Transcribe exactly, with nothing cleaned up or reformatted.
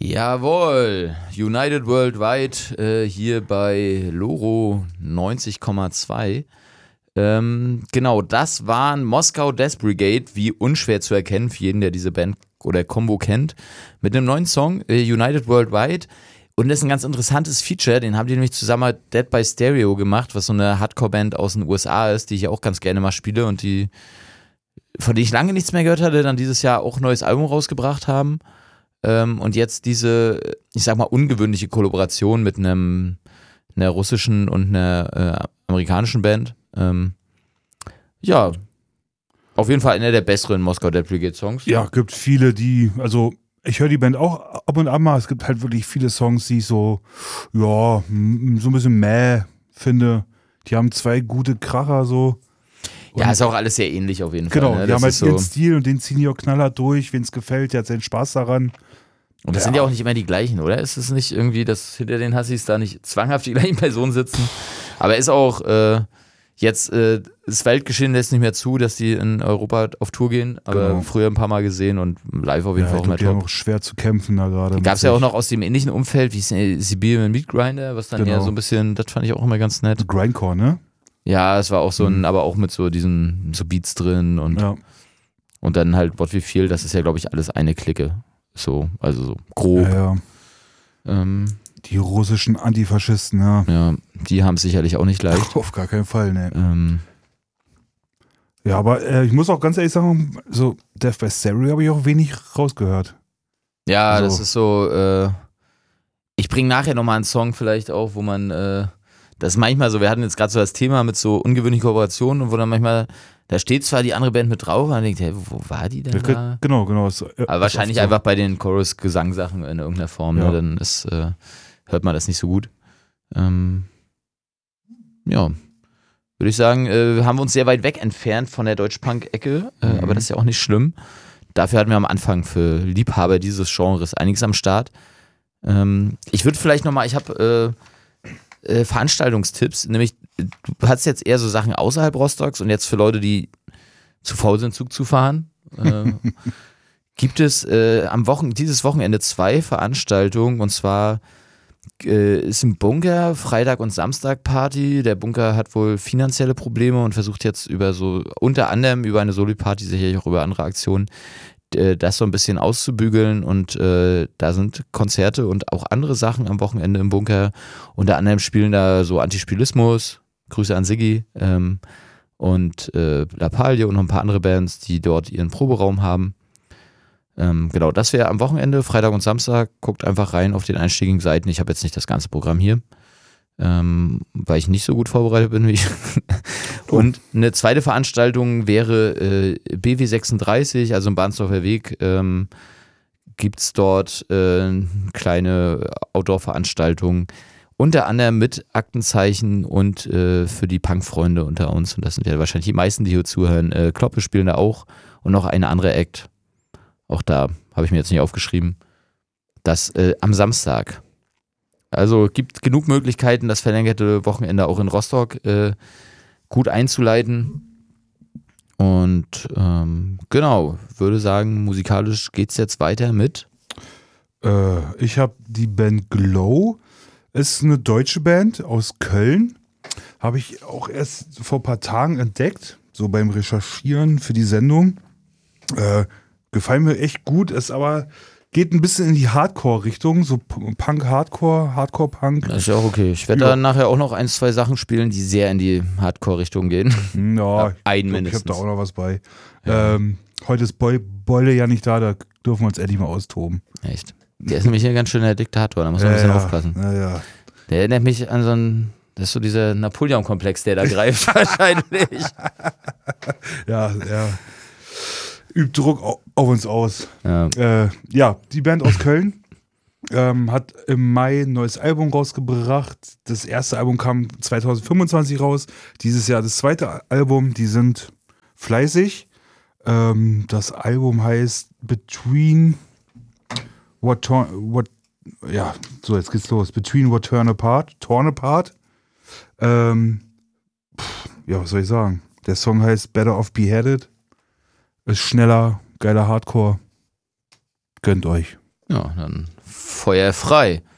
Jawohl, United Worldwide äh, hier bei Loro neunzig Komma zwei. Ähm, genau, das waren Moskau Death Brigade, wie unschwer zu erkennen für jeden, der diese Band oder Combo kennt, mit einem neuen Song, äh, United Worldwide. Und das ist ein ganz interessantes Feature, den haben die nämlich zusammen mit Dead by Stereo gemacht, was so eine Hardcore-Band aus den U S A ist, die ich auch ganz gerne mal spiele und die, von der ich lange nichts mehr gehört hatte, dann dieses Jahr auch ein neues Album rausgebracht haben. Ähm, und jetzt diese, ich sag mal, ungewöhnliche Kollaboration mit einem, einer russischen und einer äh, amerikanischen Band. Ähm, ja, auf jeden Fall einer der besseren Moskau Death Brigade Songs. Ja, gibt viele, die, also ich höre die Band auch ab und an mal. Es gibt halt wirklich viele Songs, die ich so, ja, so ein bisschen mäh finde. Die haben zwei gute Kracher so. Und ja, ist auch alles sehr ähnlich auf jeden genau, Fall. Genau, ne? Die Das haben halt ist ihren so. Stil und den ziehen die auch knallhart durch. Wem es gefällt, der hat seinen Spaß daran. Und das ja. sind ja auch nicht immer die gleichen, oder? Ist es nicht irgendwie, dass hinter den Hassis da nicht zwanghaft die gleichen Personen sitzen? Aber ist auch äh, jetzt, äh, das Weltgeschehen lässt nicht mehr zu, dass die in Europa auf Tour gehen, aber Genau. früher ein paar Mal gesehen und live auf jeden Ja, Fall ich auch mehr glaub, die haben top. auch schwer zu kämpfen da gerade. Gab es ja auch noch aus dem ähnlichen Umfeld, wie Siberian Meat Grinder, was dann Genau. eher so ein bisschen, das fand ich auch immer ganz nett. Grindcore, ne? Ja, es war auch so ein, Mhm. aber auch mit so diesen, so Beats drin und, Ja. und dann halt What We Feel, das ist ja, glaube ich, alles eine Clique. So, also so grob. Ja, ja. Ähm, Die russischen Antifaschisten, ja. ja, die haben es sicherlich auch nicht leicht. Auf gar keinen Fall, ne. ähm, Ja, aber äh, ich muss auch ganz ehrlich sagen, so Death by Stereo habe ich auch wenig rausgehört. ja, So. das ist so, äh, ich bringe nachher nochmal einen Song vielleicht auch, wo man, äh, das ist manchmal so, wir hatten jetzt gerade so das Thema mit so ungewöhnlichen Kooperationen und wo dann manchmal, da steht zwar die andere Band mit drauf, und man denkt, hey, wo war die denn Ja, da? genau, genau. Ist, äh, Aber wahrscheinlich ist oft so. einfach bei den Chorus-Gesangsachen in irgendeiner Form, Ja. ne? Dann ist, äh, hört man das nicht so gut. Ähm, ja, würde ich sagen, äh, haben wir uns sehr weit weg entfernt von der Deutsch-Punk-Ecke, äh, Mhm. aber das ist ja auch nicht schlimm. Dafür hatten wir am Anfang für Liebhaber dieses Genres einiges am Start. Ähm, ich würde vielleicht nochmal, ich habe äh, äh, Veranstaltungstipps, nämlich du hast jetzt eher so Sachen außerhalb Rostocks und jetzt für Leute, die zu faul sind, Zug zu fahren, äh, gibt es äh, am Wochen dieses Wochenende zwei Veranstaltungen und zwar äh, ist im Bunker Freitag und Samstag Party. Der Bunker hat wohl finanzielle Probleme und versucht jetzt über so, unter anderem über eine Soli-Party, sicherlich auch über andere Aktionen, äh, das so ein bisschen auszubügeln und äh, da sind Konzerte und auch andere Sachen am Wochenende im Bunker. Unter anderem spielen da so Antispielismus, Grüße an Siggi, ähm, und äh, Lappalie und noch ein paar andere Bands, die dort ihren Proberaum haben. Ähm, genau, das wäre am Wochenende, Freitag und Samstag. Guckt einfach rein auf den einschlägigen Seiten. Ich habe jetzt nicht das ganze Programm hier, ähm, weil ich nicht so gut vorbereitet bin wie ich. Und eine zweite Veranstaltung wäre äh, B W sechsunddreißig, also im Bahnsdorfer Weg. Ähm, gibt es dort äh, eine kleine Outdoor-Veranstaltung, unter anderem mit Aktenzeichen und äh, für die Punk-Freunde unter uns. Und das sind ja wahrscheinlich die meisten, die hier zuhören. Äh, Kloppe spielen da auch und noch eine andere Act. Auch da habe ich mir jetzt nicht aufgeschrieben. Das äh, am Samstag. Also gibt genug Möglichkeiten, das verlängerte Wochenende auch in Rostock äh, gut einzuleiten. Und ähm, genau, würde sagen, musikalisch geht es jetzt weiter mit. Äh, ich habe die Band Glow. Ist eine deutsche Band aus Köln. Habe ich auch erst vor ein paar Tagen entdeckt, so beim Recherchieren für die Sendung. Äh, gefallen mir echt gut, ist aber geht ein bisschen in die Hardcore-Richtung, so Punk-Hardcore, Hardcore-Punk. Das ist ja auch okay. Ich werde Ja. dann nachher auch noch ein, zwei Sachen spielen, die sehr in die Hardcore-Richtung gehen. Ja, Ja, einen ich mindestens. habe da auch noch was bei. Ja. Ähm, heute ist Boy, Beule ja nicht da, da dürfen wir uns endlich mal austoben. Echt. Der ist nämlich hier ganz schön der Diktator, da muss man ein bisschen ja, aufpassen. Ja, ja. Der erinnert mich an so einen, das ist so dieser Napoleon-Komplex, der da greift wahrscheinlich. Ja, ja. Übt Druck au- auf uns aus. Ja. Äh, ja, die Band aus Köln ähm, hat im Mai ein neues Album rausgebracht. Das erste Album kam zwanzig fünfundzwanzig raus. Dieses Jahr das zweite Album. Die sind fleißig. Ähm, das Album heißt Between What, Torn, what ja, so jetzt geht's los. Between What Torn Apart. Torn Apart. Ähm, pff, ja, was soll ich sagen? Der Song heißt Better Off Beheaded. Ist schneller, geiler Hardcore. Gönnt euch. Ja, dann Feuer frei.